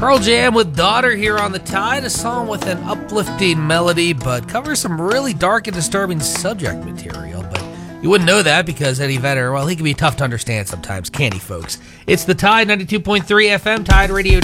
Pearl Jam with Daughter here on the Tide, a song with an uplifting melody, but covers some really dark and disturbing subject material. But you wouldn't know that because Eddie Vedder, well, he can be tough to understand sometimes, can't he, folks? It's the Tide 92.3 FM, Tide Radio.